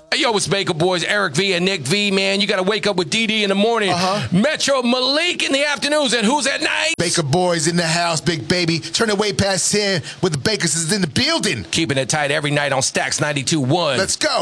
Hey, yo, it's Baker Boys, Eric V and Nick V, man. You got to wake up with DD in the morning. Metro Malik in the afternoons, and who's at night? Baker Boys in the house, big baby. Turn it way past 10 with the Bakers is in the building. Keeping it tight every night on Stacks 92.1. Let's go.